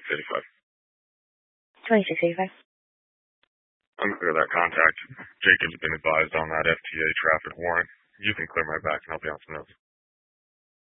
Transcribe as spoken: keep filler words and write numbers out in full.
eighty-five. twenty-six eighty-five. I'm clear that contact. Jacob's been advised on that F T A traffic warrant. You can clear my back and I'll be on some notes.